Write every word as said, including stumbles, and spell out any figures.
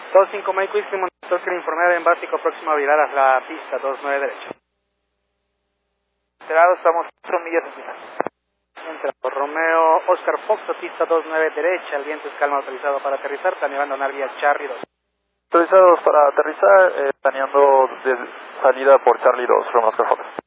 dos cinco Mike Whiskey, monitor que le informé en básico, próximo a virar a la pista, dos nueve derecha. Enterado, estamos cuatro millas en pista. Entrado, Romeo Oscar Fox, pista dos nueve derecha, el viento es calma, autorizado para aterrizar, planeando abandonar vía Charlie dos. Autorizados para aterrizar, eh, planeando de salida por Charlie dos, Romeo Oscar Fox.